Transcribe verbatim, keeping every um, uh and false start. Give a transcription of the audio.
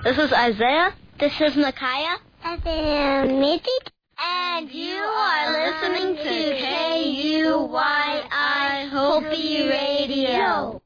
This is Isaiah. This is Micaiah. And then Mitzi. And you are listening to K U Y I Hopi Radio.